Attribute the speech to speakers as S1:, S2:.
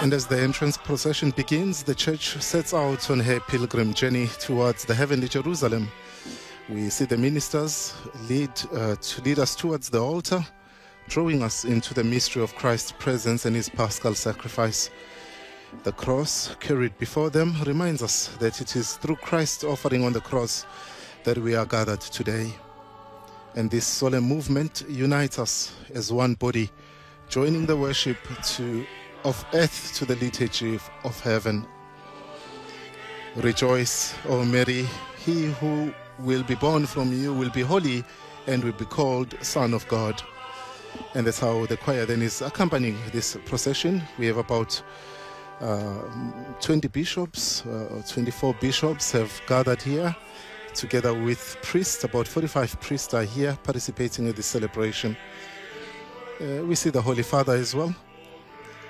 S1: And as the entrance procession begins, the church sets out on her pilgrim journey towards the heavenly Jerusalem. We see the ministers lead us towards the altar, drawing us into the mystery of Christ's presence and his paschal sacrifice. The cross carried before them reminds us that it is through Christ's offering on the cross that we are gathered today. And this solemn movement unites us as one body, joining the worship of earth to the liturgy of heaven. Rejoice, O Mary, he who will be born from you will be holy and will be called Son of God. And that's how the choir then is accompanying this procession. We have about 20 bishops, 24 bishops have gathered here, together with priests. About 45 priests are here participating in this celebration. We see the Holy Father as well.